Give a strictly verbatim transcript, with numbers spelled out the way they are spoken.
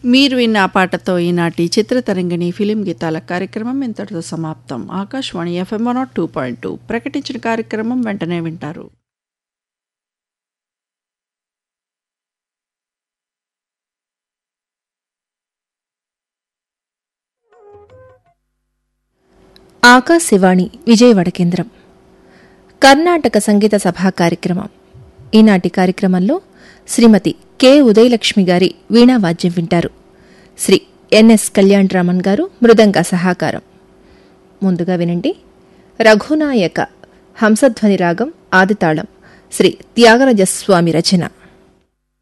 మీరు విన్న ఆ పాటతో ఈనాటి చిత్రతరంగిణి ఫిలిం గీతాల కార్యక్రమం ఇంతటితో సమాప్తం. Akashvani FM one two point two ప్రకటించిన కార్యక్రమం వెంటనే వింటారు. ఆకాశవాణి విజయవాడ కేంద్రం కర్ణాటక సంగీత సభా కార్యక్రమం. ఈనాటి కార్యక్రమంలో శ్రీమతి కె ఉదయలక్ష్మి గారి వీణావాద్యం వింటారు. శ్రీ ఎన్ఎస్ కళ్యాణ్ రామన్ గారు మృదంగ సహకారం. ముందుగా వినండి రఘునాయక హంసధ్వని రాగం ఆదితాళం శ్రీ త్యాగరాజస్వామి రచన.